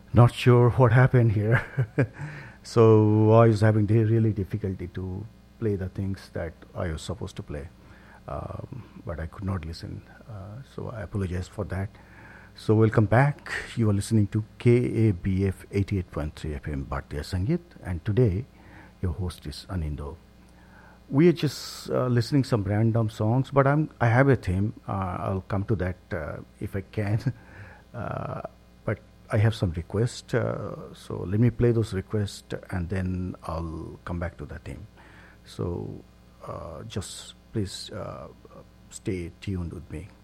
Not sure what happened here. So I was having really difficulty to play the things that I was supposed to play, but I could not listen. So I apologize for that. So welcome back. You are listening to KABF 88.3 FM Bhartiya Sangeet, and today your host is Anindo. We are just listening some random songs, but I have a theme. I'll come to that if I can. uh, but I have some requests, so let me play those requests and then I'll come back to the theme. So just please stay tuned with me.